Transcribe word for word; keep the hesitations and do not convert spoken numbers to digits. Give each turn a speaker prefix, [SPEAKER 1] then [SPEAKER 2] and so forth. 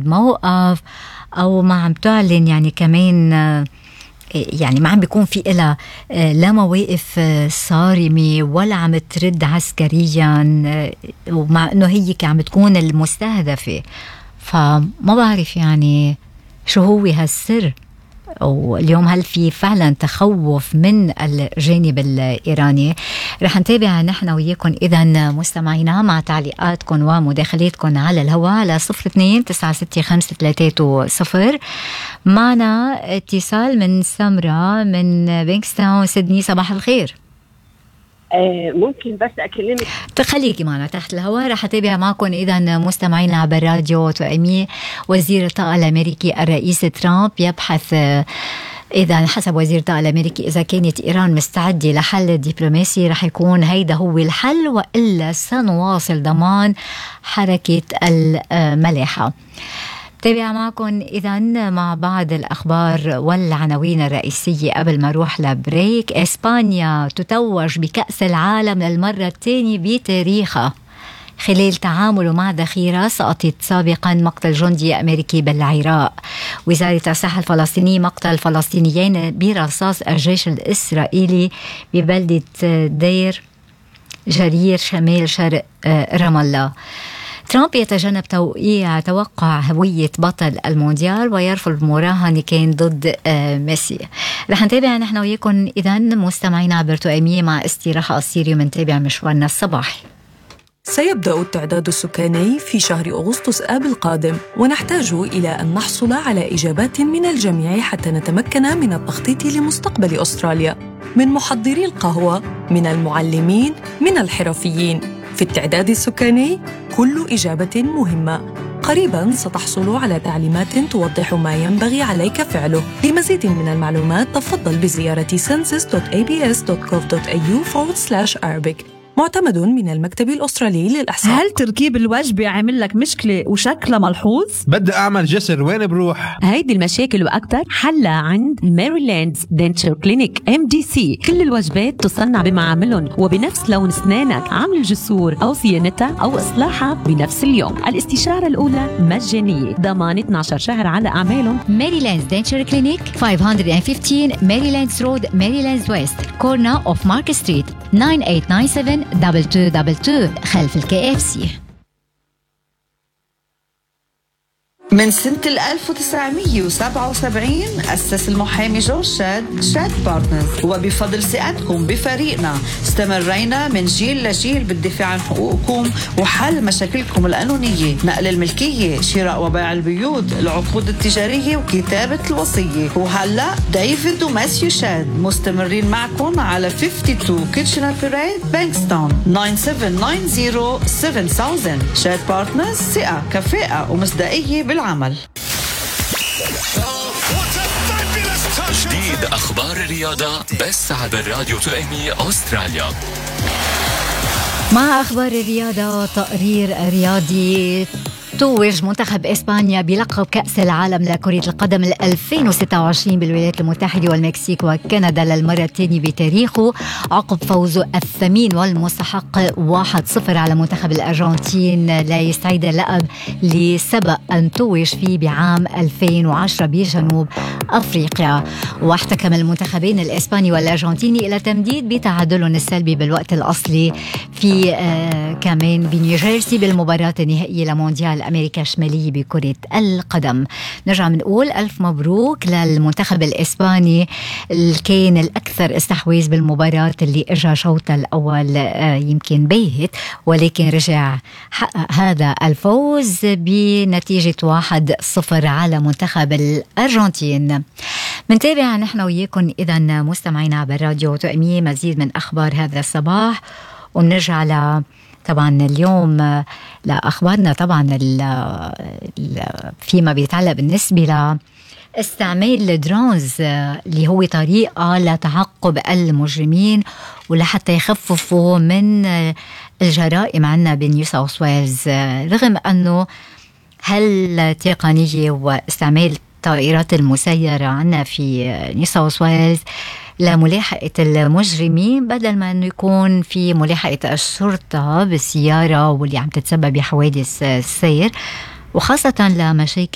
[SPEAKER 1] تاخد موقف أو ما عم تعلن يعني كمان يعني ما عم بيكون في إلها لا مواقف صارمة ولا عم ترد عسكريا، ومع أنه هي عم تكون المستهدفة. فما بعرف يعني شو هو هالسر، واليوم هل في فعلا تخوف من الجانب الإيراني؟ رح نتابع نحن وياكم إذا مستمعينا مع تعليقاتكم ومداخلاتكم على الهواء على صفر اثنين تسعة ستة خمسة ثلاثة صفر. معنا اتصال من سمرة من بانكستاون سيدني. صباح الخير.
[SPEAKER 2] آه ممكن بس أكلمك؟
[SPEAKER 1] تخليكي معنا تحت الهواء. رح أتابع معكم إذا مستمعينا عبر راديو توأمي. وزير الطاقة الأمريكي الرئيس ترامب يبحث إذا حسب وزير الطاقة الأمريكي إذا كانت إيران مستعدة لحل دبلوماسي رح يكون هيدا هو الحل، وإلا سنواصل ضمان حركة الملاحة. تابع معكم إذا مع بعض الأخبار والعناوين الرئيسية قبل ما نروح لبريك. إسبانيا تتوج بكأس العالم للمرة الثانية بتاريخها خلال تعامله مع ذخيرة سقطت سابقا مقتل جندي أمريكي بالعراق. وزارة الصحة الفلسطينية مقتل فلسطينيين برصاص الجيش الإسرائيلي ببلدة دير جرير شمال شرق رام الله. ترامب يتجنب توقيع توقع هوية بطل المونديال ويرفض مراهنة كان ضد ميسي. رح نتابع نحن وياكم إذا مستمعين عبر توأمية مع استراحة قصيرة ومنتابع مشوارنا الصباحي.
[SPEAKER 3] سيبدأ التعداد السكاني في شهر أغسطس آب القادم، ونحتاج إلى أن نحصل على إجابات من الجميع حتى نتمكن من التخطيط لمستقبل أستراليا، من محضري القهوة، من المعلمين، من الحرفيين. في التعداد السكاني كل إجابة مهمة. قريباً ستحصل على تعليمات توضح ما ينبغي عليك فعله. لمزيد من المعلومات تفضل بزيارة census dot a b s dot gov dot a u forward slash arabic. معتمد من المكتب الأسترالي للإحصاء.
[SPEAKER 4] هل تركيب الوجبة عامل لك مشكلة وشكلها ملحوظ؟
[SPEAKER 5] بدي أعمل جسر، وين بروح؟
[SPEAKER 4] هيدي المشاكل وأكتر حلها عند ميريلاندز دنتشر كلينيك إم دي سي. كل الوجبات تصنع بمعاملهم وبنفس لون أسنانك. عمل الجسور أو صيانتها أو إصلاحها بنفس اليوم. الاستشارة الأولى مجانية، ضمان اثني عشر شهر على أعمالهم.
[SPEAKER 1] ميريلاندز دنتشر كلينيك خمسمية وخمستاشر ميريلاندز رود ميريلاندز ويست كورنا أوف مارك ستريت تسعة ثمانية تسعة سبعة دبل تو دبل تو خلف الكي اف سي.
[SPEAKER 6] من سنة ألف وتسعمية وسبعة وسبعين أسس المحامي جون شاد شاد بارتنرز، وبفضل ثقتكم بفريقنا استمرينا من جيل لجيل بالدفاع عن حقوقكم وحل مشاكلكم القانونية، نقل الملكية، شراء وبيع البيوت، العقود التجارية وكتابة الوصية. وهلأ ديفيد وماسيو شاد مستمرين معكم على اثنين وخمسين كيتشنر بيريد بانكستاون تسعة سبعة تسعة صفر سبعة ألف. شاد بارتنرز، ثقة كفاءة ومصداقية بالعمل.
[SPEAKER 7] جديد أخبار الرياضة بس عبر راديو توأمي أستراليا.
[SPEAKER 1] مع أخبار الرياضة تقرير رياضي. توج منتخب إسبانيا بلقب كأس العالم لكرة القدم ألفين وستة وعشرين بالولايات المتحدة والمكسيك وكندا للمرة الثانية بتاريخه عقب فوزه الثمين والمستحق واحد صفر على منتخب الأرجنتين ليستعيد اللقب لسبق أن توج فيه بعام ألفين وعشرة بجنوب أفريقيا. واحتكم المنتخبين الإسباني والأرجنتيني إلى تمديد بتعادلهم السلبي بالوقت الأصلي في آه كمان بنيوجيرسي بالمباراة النهائية لمونديال أمريكا الشمالية بكرة القدم. نرجع منقول ألف مبروك للمنتخب الإسباني اللي كان الأكثر استحواذ بالمباراة اللي إجا شوطها الأول يمكن باهت، ولكن رجع حقق هذا الفوز بنتيجة واحد صفر على منتخب الأرجنتين. منتابع نحن وياكم إذا مستمعين عبر راديو توأمية مزيد من أخبار هذا الصباح، ونرجع ل طبعا اليوم لأخبارنا. طبعا ال ال فيما بيتعلق بالنسبة ل استعمال الدرونز اللي هو طريقة لتعقب المجرمين ولحتى يخففوا من الجرائم عنا بنيو ساوث ويلز، رغم أنه هالتقنية واستعمال الطائرات المسيرة عنا في نيو ساوث ويلز لملاحقة المجرمين بدل ما أنه يكون في ملاحقة الشرطة بالسيارة واللي عم تتسبب بحوادث السير، وخاصة لمشاكل